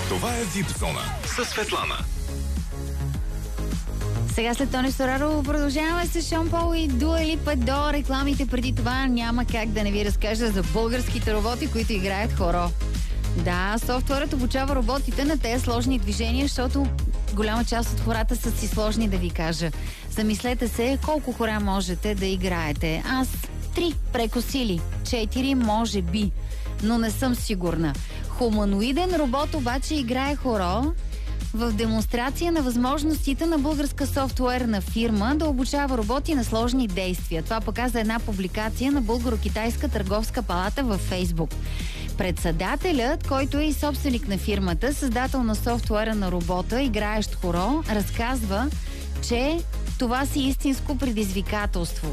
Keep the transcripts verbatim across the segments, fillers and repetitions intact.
Това е Вип Зона със Светлана. Сега след Тони Стораро продължаваме с Шон Пол и Дуа Липа до рекламите. Преди това няма как да не ви разкажа за българските роботи, които играят хоро. Да, софтуерът обучава роботите на тези сложни движения, защото голяма част от хората са си сложни, да ви кажа. Замислете се колко хора можете да играете. Аз три прекосили, четири може би, но не съм сигурна. Хуманоиден робот обаче играе хоро в демонстрация на възможностите на българска софтуерна фирма да обучава роботи на сложни действия. Това показа една публикация на Българо-китайска търговска палата във Фейсбук. Председателят, който е и собственик на фирмата, създател на софтуера на робота, играещ хоро, разказва, че това си истинско предизвикателство.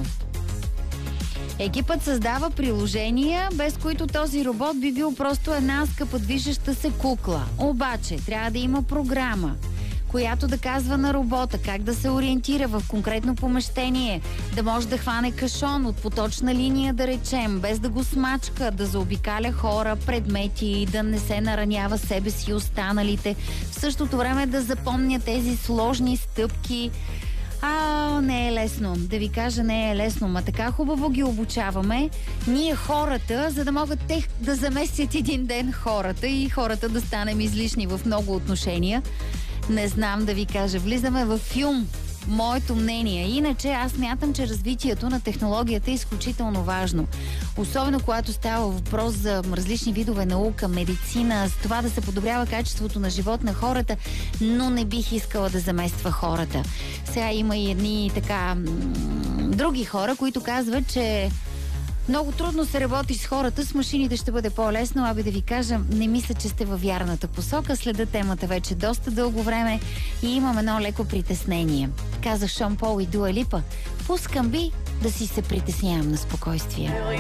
Екипът създава приложения, без които този робот би бил просто една скъпа движеща се кукла. Обаче, трябва да има програма, която да казва на робота как да се ориентира в конкретно помещение, да може да хване кашон от поточна линия, да речем, без да го смачка, да заобикаля хора, предмети, да не се наранява себе си и останалите. В същото време да запомня тези сложни стъпки. А, не е лесно. Да ви кажа, не е лесно. Ма така хубаво ги обучаваме ние хората, за да могат те да заместят един ден хората и хората да станем излишни в много отношения. Не знам да ви кажа. Влизаме в филм. Моето мнение. Иначе аз мятам, че развитието на технологията е изключително важно. Особено когато става въпрос за различни видове наука, медицина, с това да се подобрява качеството на живот на хората, но не бих искала да замества хората. Сега има и едни така м- други хора, които казват, че много трудно се работи с хората, с машините ще бъде по-лесно. Аби да ви кажа, не мисля, че сте във вярната посока. Следа темата вече доста дълго време и имам едно леко притеснение. Казах Шон Пол и Дуа Липа. Пускам би да си се притеснявам на спокойствие.